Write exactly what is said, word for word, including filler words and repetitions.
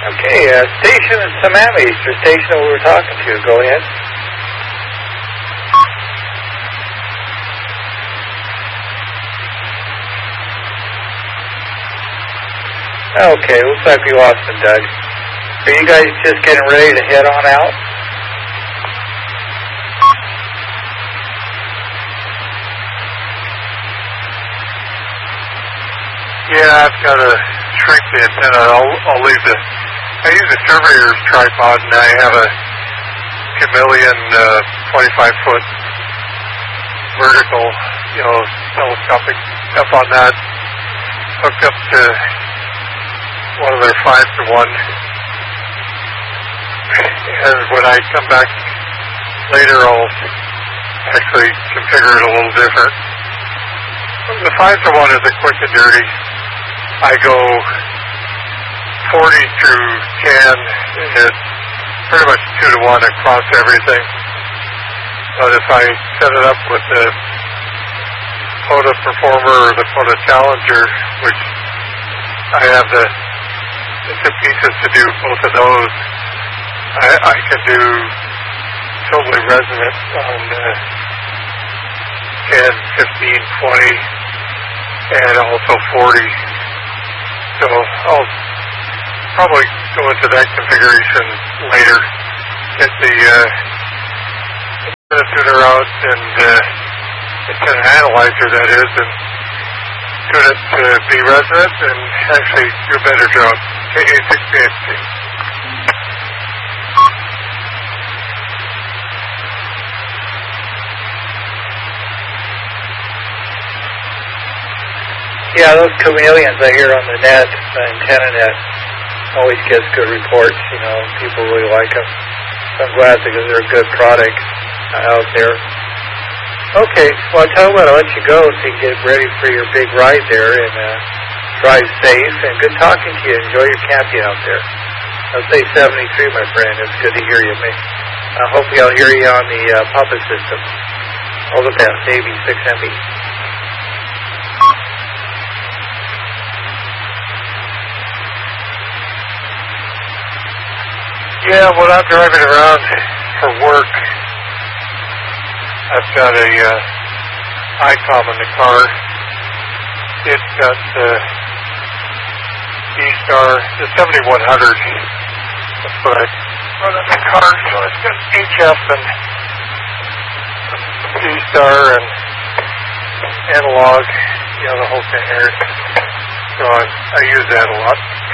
Okay, uh, station in Sammamish, the station that we were talking to. Go ahead. Okay, looks like we lost him, Doug. Are you guys just getting ready to head on out? Yeah, I've got to shrink the antenna. I'll, I'll leave the... I use a Surveyor's tripod, and I have a Chameleon uh, twenty-five foot vertical, you know, telescopic up on that, hooked up to one of their five to one. And when I come back later, I'll actually configure it a little different. The five to one is a quick and dirty. I go forty through ten, and it's pretty much two to one across everything. But if I set it up with the POTA Performer or the POTA Challenger, which I have the, the two pieces to do both of those, I, I can do totally resonant on uh, ten, fifteen, twenty, and also forty. So I'll probably go into that configuration later. Get the uh, tuner out and uh, it's an analyzer, that is, and tune it to be resonant and actually do a better job. K A six B X T. Yeah, those Chameleons I hear on the net, the antenna net, always gets good reports. You know, people really like them. So I'm glad because they're a good product out there. Okay, well, I'll tell you what, I'll let you go so you can get ready for your big ride there and uh, drive safe. And good talking to you. Enjoy your camping out there. I'll say seventy-three, my friend. It's good to hear you. Uh, hopefully I'll hear you on the uh, puppet system. All the best. A B six M B. Yeah, when I'm driving around for work, I've got a uh, ICOM in the car. It's got the uh, E-Star, the seventy-one hundred. That's what I run in the car. So it's got H F and E-Star and analog, you know, the whole thing here. So I, I use that a lot.